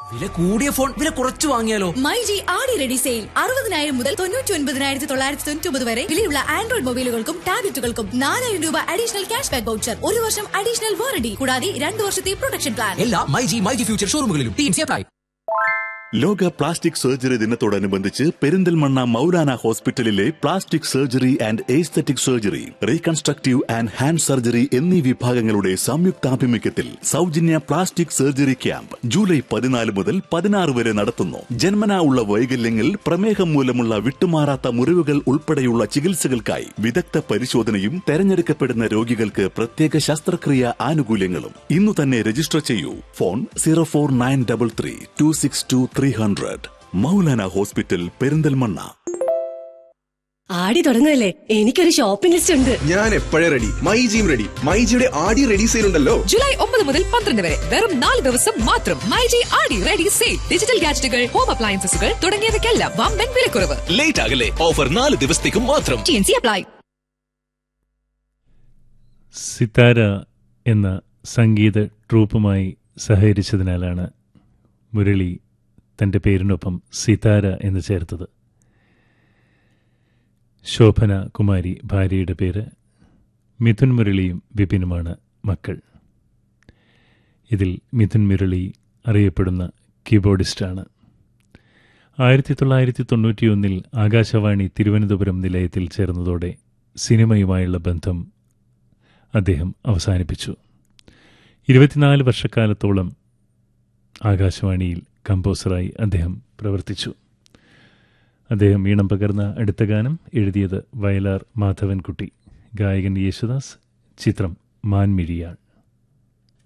വില കൂടിയ ഫോൺ വില കുറച്ച് വാങ്ങിയാലോ? മൈജി ആടി റെഡി സെയിൽ 60,000 മുതൽ 99,999 വരെ വിലയുള്ള ആൻഡ്രോയിഡ് മൊബൈലുകൾക്കും ടാബ്ലറ്റുകൾക്കും 4,000 രൂപ അഡീഷണൽ ക്യാഷ് ബാക്ക് വൗച്ചർ, 1 വർഷം അഡീഷണൽ വാറണ്ടി, കൂടാതെ 2 വർഷത്തെ പ്രൊട്ടക്ഷൻ പ്ലാൻ. എല്ലാ മൈജി ഫ്യൂച്ചർ ഷോറൂമുകളിലും ടീംസ് അപ്ലൈ. ലോക പ്ലാസ്റ്റിക് സർജറി ദിനത്തോടനുബന്ധിച്ച് പെരിന്തൽമണ്ണ മൗലാന ഹോസ്പിറ്റലിലെ plastic surgery and aesthetic surgery, reconstructive and hand surgery എന്നീ വിഭാഗങ്ങളുടെ സംയുക്താഭിമുഖ്യത്തിൽ സൗജന്യ പ്ലാസ്റ്റിക് സർജറി ക്യാമ്പ് ജൂലൈ 14 മുതൽ 16 വരെ നടത്തുന്നു. ജന്മനാ ഉള്ള വൈകല്യങ്ങൾ, പ്രമേഹം മൂലമുള്ള വിട്ടുമാറാത്ത മുറിവുകൾ ഉൾപ്പെടെയുള്ള ചികിത്സകൾക്കായി വിദഗ്ധ പരിശോധനയും തെരഞ്ഞെടുക്കപ്പെടുന്ന രോഗികൾക്ക് പ്രത്യേക ശസ്ത്രക്രിയ ആനുകൂല്യങ്ങളും. ഇന്നു തന്നെ രജിസ്റ്റർ ചെയ്യൂ. ഫോൺ 04933262300. മൗലാന ഹോസ്പിറ്റൽ, പെരിന്തൽമണ്ണ. ആടി തുടങ്ങുകയല്ലേ, എനിക്കൊരു ഷോപ്പിംഗ് ലിസ്റ്റ് ഉണ്ട്. ഞാൻ എപ്പോഴേ റെഡി. മൈജിയും റെഡി. മൈജിയുടെ ആടി റെഡി സെയിൽ ഉണ്ടല്ലോ. ജൂലൈ 9 മുതൽ 12 വരെ വെറും 4 ദിവസം മാത്രം. മൈജി ആടി റെഡി സെയിൽ. ഡിജിറ്റൽ ഗാഡ്ജറ്റുകൾ, ഹോം അപ്ലയൻസസുകൾ തുടങ്ങിയവയ്ക്കെല്ലാം വമ്പൻ വിലക്കുറവ്. ലേറ്റ് ആകല്ലേ, ഓഫർ 4 ദിവസത്തേക്കും മാത്രം. TNC apply. സിതാര എന്ന സംഗീത ട്രൂപ്പുമായി സഹകരിച്ചതിനാലാണ് മുരളി തൻ്റെ പേരിനൊപ്പം സിതാര എന്ന് ചേർത്തത്. ശോഭന കുമാരി ഭാര്യയുടെ പേര്. മിഥുൻ മുരളിയും വിപിനുമാണ് മക്കൾ. ഇതിൽ മിഥുൻ മുരളി അറിയപ്പെടുന്ന കീബോർഡിസ്റ്റാണ്. 1991 ആകാശവാണി തിരുവനന്തപുരം നിലയത്തിൽ ചേർന്നതോടെ സിനിമയുമായുള്ള ബന്ധം അദ്ദേഹം അവസാനിപ്പിച്ചു. 24 വർഷക്കാലത്തോളം ആകാശവാണിയിൽ കമ്പോസറായി അദ്ദേഹം പ്രവർത്തിച്ചു. അദ്ദേഹം ഈണം പകർന്ന അടുത്ത ഗാനം എഴുതിയത് വയലാർ മാധവൻകുട്ടി, ഗായകൻ യേശുദാസ്, ചിത്രം മാൻമിഴിയാൾ.